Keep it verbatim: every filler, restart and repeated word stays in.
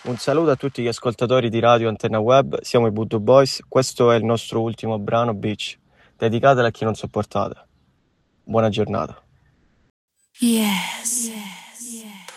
Un saluto a tutti gli ascoltatori di Radio Antenna Web, siamo i Voodoo Boys, questo è il nostro ultimo brano Beach, dedicatelo a chi non sopportate. Buona giornata. Yes.